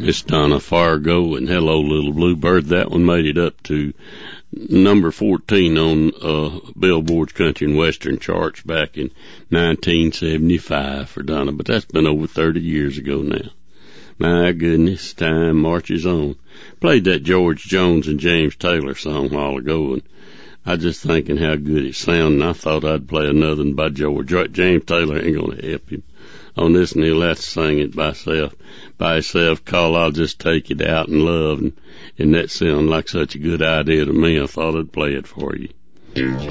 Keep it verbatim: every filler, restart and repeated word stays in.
Miss Donna Fargo and Hello Little Bluebird. That one made it up to number fourteen on uh, Billboard's Country and Western charts back in nineteen seventy-five for Donna, but that's been over thirty years ago now. My goodness, time marches on. Played that George Jones and James Taylor song a while ago, and I just thinking how good it sounded, and I thought I'd play another one by George. James Taylor ain't going to help him on this, and he'll have to sing it by himself. By himself, call I'll Just Take It Out in Love, and, and that sounded like such a good idea to me, I thought I'd play it for you.